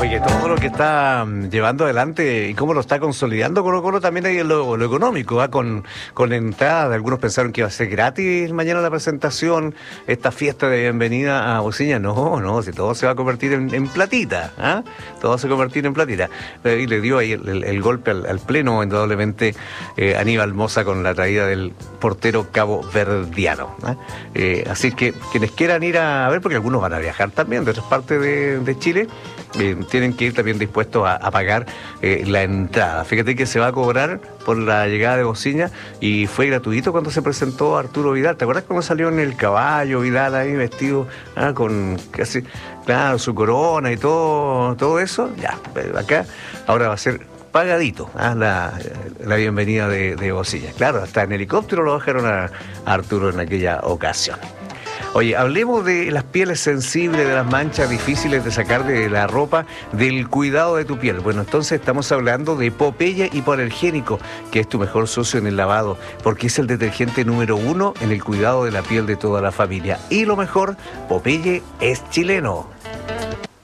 Oye, todo lo que está llevando adelante y cómo lo está consolidando Colo-Colo también hay en lo económico, ¿ah? Con entrada, algunos pensaron que iba a ser gratis mañana la presentación, esta fiesta de bienvenida a Bociña. No, si todo se va a convertir en platita, ¿ah? Todo se va a convertir en platita. Y le dio ahí el golpe al pleno, indudablemente, Aníbal Mosa con la traída del portero caboverdiano, ¿ah? Así que quienes quieran ir a ver, porque algunos van a viajar también de otras partes de Chile, tienen que ir también dispuestos a pagar la entrada. Fíjate que se va a cobrar por la llegada de Bociña y fue gratuito cuando se presentó Arturo Vidal. ¿Te acuerdas cuando salió en el caballo Vidal ahí vestido con casi, claro, su corona y todo eso? Ya, acá ahora va a ser pagadito, la bienvenida de Bociña. Claro, hasta en helicóptero lo bajaron a Arturo en aquella ocasión. Oye, hablemos de las pieles sensibles, de las manchas difíciles de sacar de la ropa, del cuidado de tu piel. Bueno, entonces estamos hablando de Popeye Hipoalergénico, que es tu mejor socio en el lavado, porque es el detergente número 1 en el cuidado de la piel de toda la familia. Y lo mejor, Popeye es chileno.